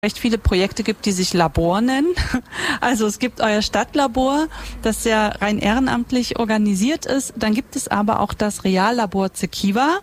recht viele Projekte gibt, die sich Labor nennen. Also es gibt euer Stadtlabor, das ja rein ehrenamtlich organisiert ist. Dann gibt es aber auch das Reallabor Zekiwa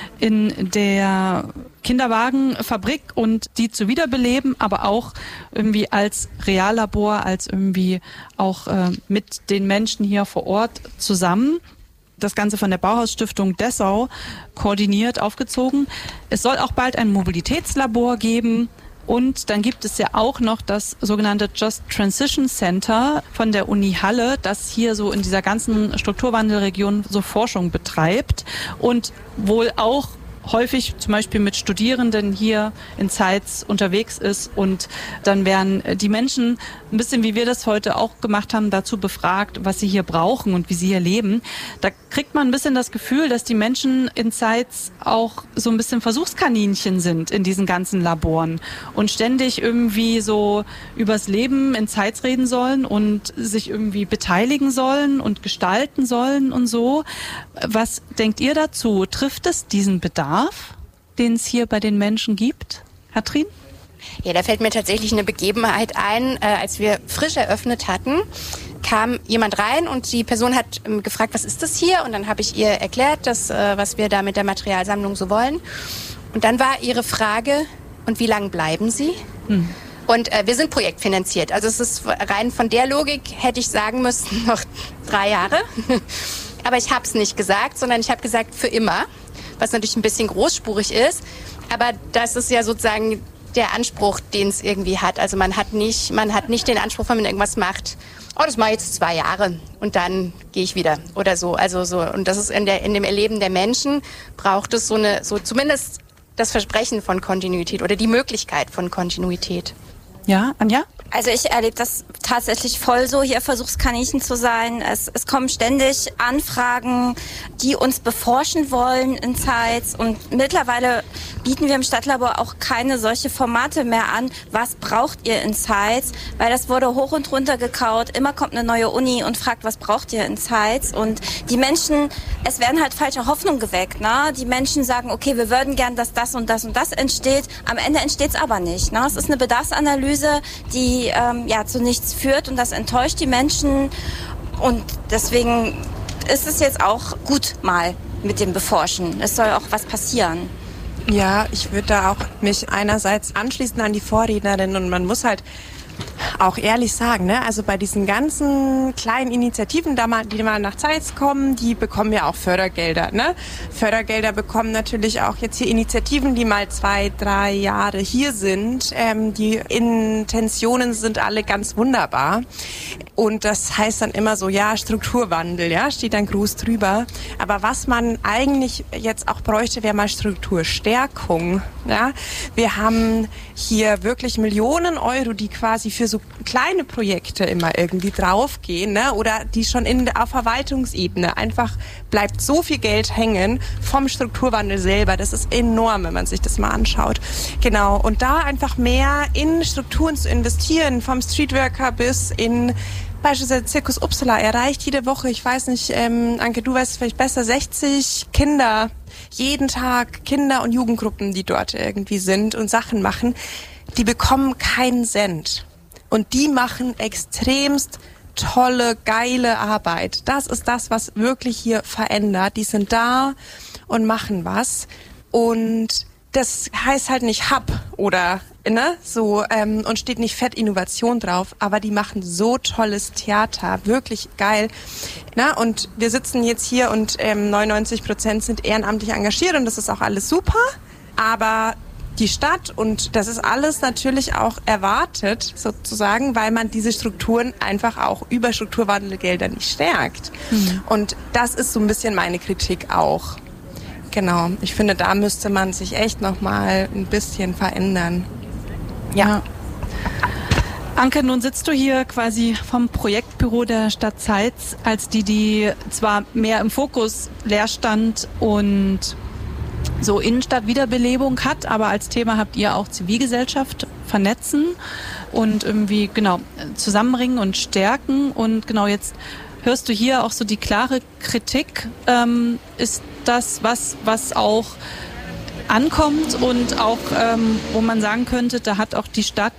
in der Kinderwagenfabrik und die zu wiederbeleben, aber auch irgendwie als Reallabor, als irgendwie auch mit den Menschen hier vor Ort zusammen. Das Ganze von der Bauhausstiftung Dessau koordiniert, aufgezogen. Es soll auch bald ein Mobilitätslabor geben. Und dann gibt es ja auch noch das sogenannte Just Transition Center von der Uni Halle, das hier so in dieser ganzen Strukturwandelregion so Forschung betreibt und wohl auch häufig zum Beispiel mit Studierenden hier in Zeitz unterwegs ist. Und dann werden die Menschen, ein bisschen wie wir das heute auch gemacht haben, dazu befragt, was sie hier brauchen und wie sie hier leben. Da kriegt man ein bisschen das Gefühl, dass die Menschen in Zeitz auch so ein bisschen Versuchskaninchen sind in diesen ganzen Laboren und ständig irgendwie so übers Leben in Zeitz reden sollen und sich irgendwie beteiligen sollen und gestalten sollen und so. Was denkt ihr dazu? Trifft es diesen Bedarf, den es hier bei den Menschen gibt? Katrin? Ja, da fällt mir tatsächlich eine Begebenheit ein. Als wir frisch eröffnet hatten, kam jemand rein und die Person hat gefragt, was ist das hier? Und dann habe ich ihr erklärt, was wir da mit der Materialsammlung so wollen. Und dann war ihre Frage, und wie lange bleiben Sie? Und wir sind projektfinanziert. Also es ist rein von der Logik, hätte ich sagen müssen, noch 3 Jahre. Aber ich habe es nicht gesagt, sondern ich habe gesagt, für immer. Was natürlich ein bisschen großspurig ist. Aber das ist ja sozusagen der Anspruch, den es irgendwie hat. Also man hat nicht den Anspruch, wenn man irgendwas macht, oh, das mache ich jetzt 2 Jahre und dann gehe ich wieder oder so. Also so. Und das ist in dem Erleben der Menschen braucht es so zumindest das Versprechen von Kontinuität oder die Möglichkeit von Kontinuität. Ja, Anja? Also ich erlebe das tatsächlich voll so, hier Versuchskaninchen zu sein. Es kommen ständig Anfragen, die uns beforschen wollen in Zeitz. Und mittlerweile bieten wir im Stadtlabor auch keine solche Formate mehr an. Was braucht ihr in Zeitz? Weil das wurde hoch und runter gekaut. Immer kommt eine neue Uni und fragt, was braucht ihr in Zeitz? Und die Menschen, es werden halt falsche Hoffnungen geweckt. Ne? Die Menschen sagen, okay, wir würden gern, dass das und das und das entsteht. Am Ende entsteht es aber nicht. Ne? Es ist eine Bedarfsanalyse, die zu nichts führt und das enttäuscht die Menschen und deswegen ist es jetzt auch gut mal mit dem Beforschen. Es soll auch was passieren. Ja, ich würde da auch mich einerseits anschließen an die Vorrednerin und man muss halt auch ehrlich sagen, ne? Also bei diesen ganzen kleinen Initiativen, die mal nach Zeitz kommen, die bekommen ja auch Fördergelder. Ne? Fördergelder bekommen natürlich auch jetzt hier Initiativen, die mal 2, 3 Jahre hier sind. Die Intentionen sind alle ganz wunderbar. Und das heißt dann immer so, ja, Strukturwandel, ja, steht dann groß drüber. Aber was man eigentlich jetzt auch bräuchte, wäre mal Strukturstärkung. Ja? Wir haben hier wirklich Millionen Euro, die quasi für so kleine Projekte immer irgendwie draufgehen, ne? Oder die schon auf Verwaltungsebene einfach bleibt so viel Geld hängen vom Strukturwandel selber. Das ist enorm, wenn man sich das mal anschaut. Genau. Und da einfach mehr in Strukturen zu investieren, vom Streetworker bis in beispielsweise Circus Uppsala erreicht jede Woche, ich weiß nicht, Anke, du weißt vielleicht besser, 60 Kinder, jeden Tag Kinder- und Jugendgruppen, die dort irgendwie sind und Sachen machen, die bekommen keinen Cent. Und die machen extremst tolle, geile Arbeit. Das ist das, was wirklich hier verändert. Die sind da und machen was. Und das heißt halt nicht Hub oder so und steht nicht fett Innovation drauf, aber die machen so tolles Theater, wirklich geil. Na, und wir sitzen jetzt hier und 99% sind ehrenamtlich engagiert und das ist auch alles super, aber die Stadt und das ist alles natürlich auch erwartet sozusagen, weil man diese Strukturen einfach auch über Strukturwandelgelder nicht stärkt. Und das ist so ein bisschen meine Kritik auch. Genau, ich finde, da müsste man sich echt nochmal ein bisschen verändern. Ja. Anke, nun sitzt du hier quasi vom Projektbüro der Stadt Zeitz als die zwar mehr im Fokus Leerstand und so Innenstadtwiederbelebung hat, aber als Thema habt ihr auch Zivilgesellschaft vernetzen und irgendwie zusammenbringen und stärken. Und genau jetzt hörst du hier auch so die klare Kritik. Ist das was auch ankommt und auch, wo man sagen könnte, da hat auch die Stadt